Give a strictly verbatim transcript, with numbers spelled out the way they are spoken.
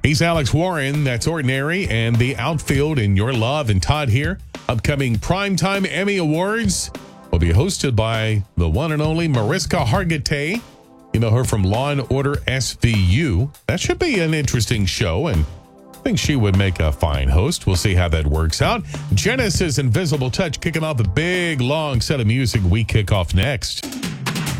He's Alex Warren. That's Ordinary. And the outfield in Your Love and Todd here. Upcoming Primetime Emmy Awards will be hosted by the one and only Mariska Hargitay. You know her from Law and Order S V U. That should be an interesting show, and I think she would make a fine host. We'll see how that works out. Genesis Invisible Touch kicking off a big, long set of music. We kick off next.